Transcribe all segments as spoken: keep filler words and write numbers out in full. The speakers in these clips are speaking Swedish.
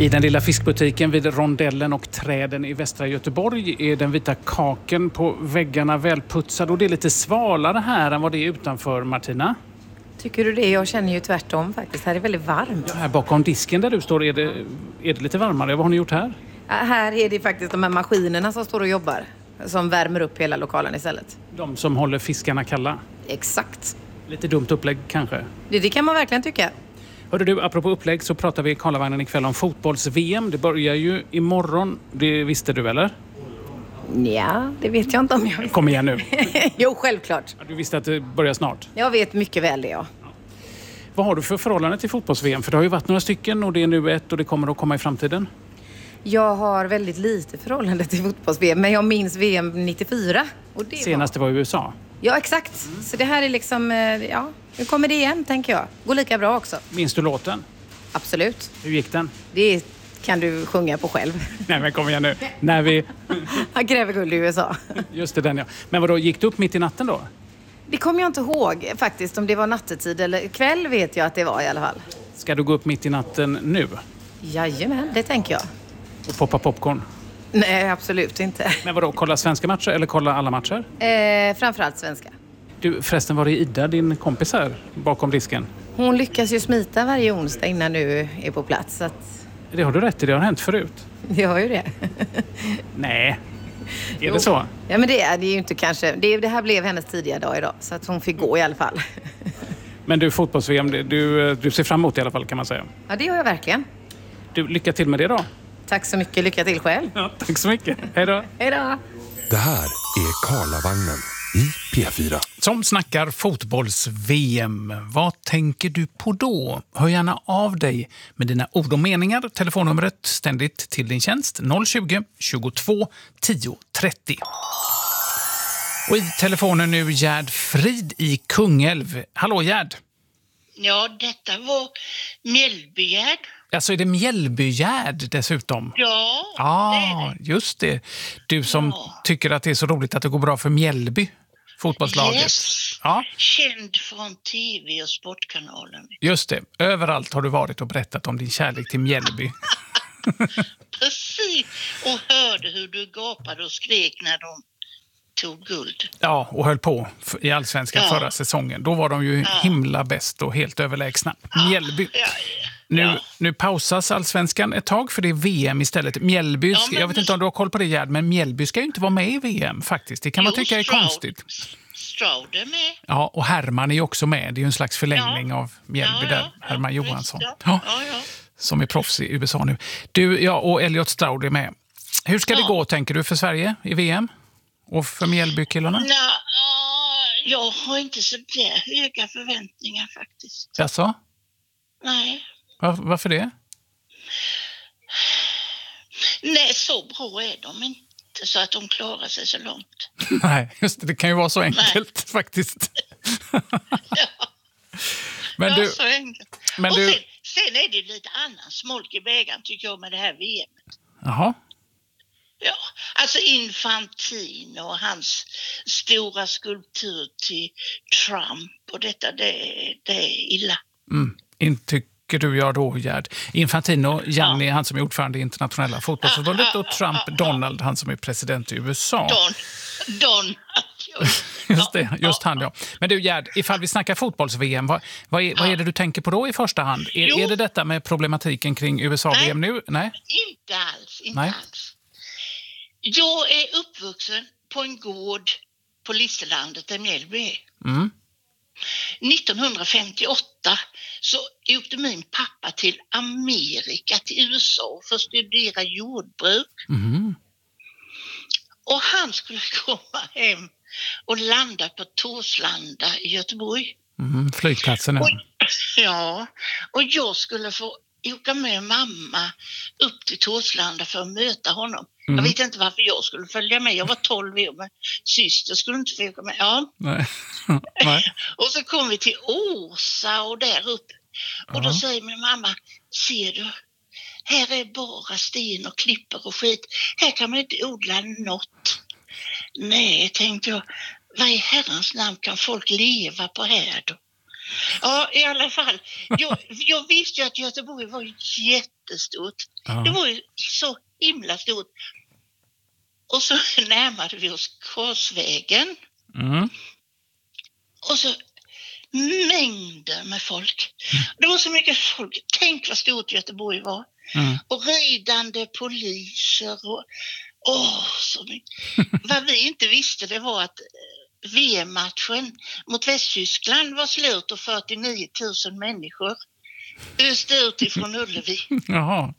I den lilla fiskbutiken vid Rondellen och träden i västra Göteborg är den vita kaken på väggarna välputsad och det är lite svalare här än vad det är utanför, Martina. Tycker du det? Jag känner ju tvärtom faktiskt. Här är väldigt varmt. Ja, här bakom disken där du står är det, är det lite varmare. Vad har ni gjort här? Ja, här är det faktiskt de här maskinerna som står och jobbar. Som värmer upp hela lokalen istället. De som håller fiskarna kalla. Exakt. Lite dumt upplägg kanske. Det, det kan man verkligen tycka. Hörde du, apropå upplägg så pratar vi i Karlavagnen ikväll om fotbolls-V M. Det börjar ju imorgon. Det visste du eller? Ja, det vet jag inte om jag visste. Kom igen nu. Jo, självklart. Du visste att det börjar snart. Jag vet mycket väl det, ja. Vad har du för förhållande till fotbolls-V M? För det har ju varit några stycken och det är nu ett och det kommer att komma i framtiden. Jag har väldigt lite förhållande till fotbolls-V M, men jag minns V M nittiofyra. Och det Senast var... det var i U S A. Ja, exakt. Mm. Så det här är liksom, ja, nu kommer det igen, tänker jag. Går lika bra också. Minns du låten? Absolut. Hur gick den? Det kan du sjunga på själv. Nej, men kom igen nu. När vi... Han kräver guld i U S A. Just det, den ja. Men vadå, gick du upp mitt i natten då? Det kommer jag inte ihåg faktiskt, om det var nattetid eller kväll vet jag att det var i alla fall. Ska du gå upp mitt i natten nu? Jajamän, det tänker jag. Och poppa popcorn? Nej, absolut inte. Men vadå, kolla svenska matcher eller kolla alla matcher? Eh, framförallt svenska. Du, förresten var det Ida, din kompis här, bakom disken? Hon lyckas ju smita varje onsdag innan du är på plats. Så att... Det har du rätt i, det har hänt förut. Det har ju det. Nej, är jo. det så? Ja, men det är det är ju inte kanske. Det, det här blev hennes tidiga dag idag, så att hon fick gå i alla fall. Men du, fotbolls-V M, du, du ser fram emot i alla fall kan man säga. Ja, det gör jag verkligen. Du, lycka till med det då. Tack så mycket, lycka till själv. Ja, tack så mycket. Hej då. Hej då. Det här är Karlavagnen i P fyra. Som snackar fotbolls-V M. Vad tänker du på då? Hör gärna av dig med dina ord och meningar. Telefonnumret ständigt till din tjänst noll tjugo, tjugotvå, tio, trettio. Och i telefonen nu Gerd Frid i Kungälv. Hallå Gerd. Ja, detta var Mjällbygärd. Alltså är det Mjällbygärd dessutom? Ja, ah, det är det. Just det. Du som Ja. tycker att det är så roligt att det går bra för Mjällby, fotbollslaget. Yes. Ja, Känd från tv och sportkanalen. just det. Överallt har du varit och berättat om din kärlek till Mjällby. Precis. Och hörde hur du gapade och skrek när de tog guld. Ja, och höll på i Allsvenskan Ja. förra säsongen. Då var de ju Ja. himla bäst och helt överlägsna. Mjällby. Ja, ja. Nu, Ja. nu pausas Allsvenskan ett tag för det är V M istället. Mjällby, Ja, ska- men- jag vet inte om du har koll på det Gerd, men Mjällby ska ju inte vara med i V M faktiskt. Det kan man Jo, tycka är Stroud- konstigt. Stroud är med. Ja, och Herman är ju också med. Det är ju en slags förlängning Ja. av Mjällby Ja, där. ja, Herman ja, Johansson. visst, Ja, Ja, ja. som är proffs i U S A nu. Du, ja, och Elliot Stroud är med. Hur ska det Ja. gå, tänker du, för Sverige i V M? Och för Mjällbykillarna? Nå, ah, jag har inte så där höga förväntningar faktiskt. Jaså? Nej. Var, varför det? Nej, så bra är de inte så att de klarar sig så långt. Nej, just det. Det kan ju vara så enkelt faktiskt. Men Ja, du, så enkelt. men och du- sen, sen är det lite annan smolk i vägen tycker jag med det här V M. jaha. Ja, alltså Infantino och hans stora skulptur till Trump och detta, det, det är illa. Mm. Inte tycker du jag då, Gerd. Infantino, Gianni, han som är ordförande i internationella fotbollsförbundet, och Trump, Donald, han som är president i U S A. Don, Don. Just det, just han ja. Men du Gerd, ifall vi snackar fotbolls-V M, vad, vad, är, vad är det du tänker på då i första hand? Är, Jo. är det detta med problematiken kring U S A-V M nu? Nej. Inte alls, inte Nej. alls. Jag är uppvuxen på en gård på Listerlandet där Mjällby är. Mm. nittonhundrafemtioåtta så åkte min pappa till Amerika, till U S A för att studera jordbruk. Mm. Och han skulle komma hem och landa på Torslanda i Göteborg. Mm. Flygplatsen ja. Och, ja, och jag skulle få åka med mamma upp till Torslanda för att möta honom. Mm. Jag vet inte varför jag skulle följa med. Jag var tolv år, men syster skulle inte få åka med. Ja. Nej. Nej. Och så kom vi till Åsa och där uppe. Och då Ja. säger min mamma, ser du, här är bara sten och klippor och skit. Här kan man inte odla något. Nej, tänkte jag, vad i herrans namn kan folk leva på här då? Ja, i alla fall. Jag, jag visste ju att Göteborg var jättestort. Ja. Det var ju så himla stort. Och så närmade vi oss Korsvägen. Mm. Och så mängder med folk. Det var så mycket folk. Tänk vad stort Göteborg var. Mm. Och ridande poliser. Och, åh, så mycket. Vad vi inte visste, det var att V M-matchen mot Västtyskland var slut och fyrtionio tusen människor öste ut ifrån Ullevi. Jaha.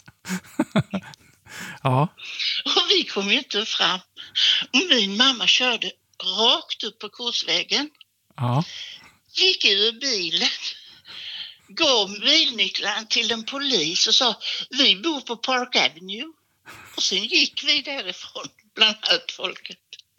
Ja. Och vi kom ju inte fram. Och min mamma körde rakt upp på Korsvägen. Ja. Gick ur bilen. Gav bilnycklarna till en polis och sa vi bor på Park Avenue. Och sen gick vi därifrån bland allt folket.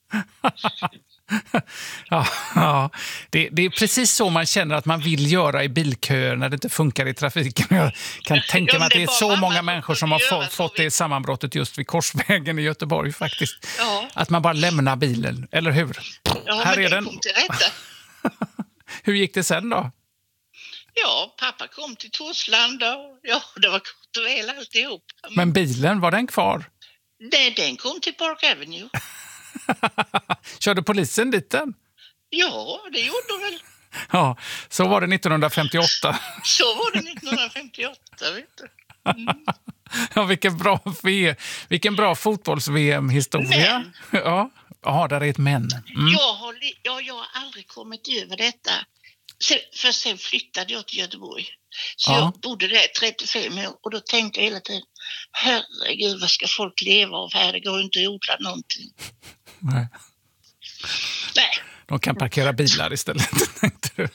Ja, ja. Det, det är precis så man känner att man vill göra i bilköer när det inte funkar i trafiken. Jag kan tänka Ja, mig att det det är var så mamma många som människor kunde som har göra få, så fått vi- det sammanbrottet just vid Korsvägen i Göteborg faktiskt. Ja, Att man bara lämnar bilen, eller hur? ja Här men är det den. kom till rätta. Hur gick det sen då? Ja, pappa kom till Torslanda och ja, det var gott och väl alltihop. Men bilen, var den kvar? Den, den kom till Park Avenue. Körde polisen dit den? Ja, det gjorde de väl. Ja, så var det nittonhundrafemtioåtta. Så var det nittonhundrafemtioåtta, vet du. Ja, vilken bra, v- vilken bra fotbolls-V M-historia. Ja, ja, där är ett men. Mm. Jag, har, li- ja, jag har aldrig kommit över detta. Sen, för sen flyttade jag till Göteborg. Så Ja. jag bodde där trettiofem år och då tänkte jag hela tiden, herregud vad ska folk leva av här? Det går ju inte att odla någonting. Nej. Nej. De kan parkera bilar istället, tänkte du.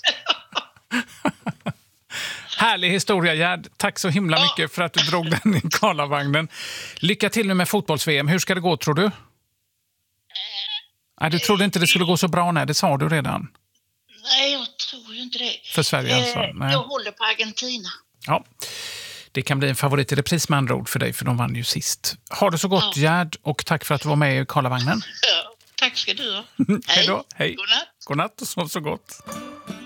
Härlig historia, Gerd. Tack så himla mycket för att du drog den i Karlavagnen. Lycka till nu med fotbolls-V M. Hur ska det gå, tror du? Nej, du trodde inte det skulle gå så bra, nej. Det sa du redan. Nej, jag tror ju inte det. För Sverige alltså? Eh, Nej. jag håller på Argentina. Ja, det kan bli en favorit i repris med andra ord för dig, för de vann ju sist. Ha det så gott, Gerd, och tack för att du var med i Karlavagnen. Ja, tack ska du ha. Hej då. Hej. Godnatt. Godnatt och sov så gott.